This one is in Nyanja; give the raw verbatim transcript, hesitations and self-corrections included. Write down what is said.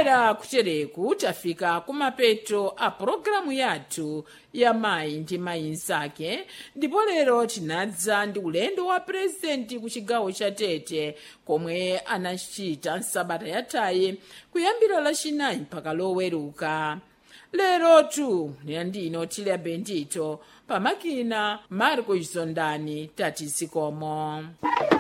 omvera kutereku tafika kumapeto a pologalamu yathu ya mayi ndi mayi nzake, ndipo lero tinadza ndi ulendo wa purezidenti ku chigawo cha Tete komwe anachita nsabata yathayi kuyambira lachinayi mpaka loweruka. Lerotu ndine Otilia Bendito, pamakina Marco Izondani, tati zikomo.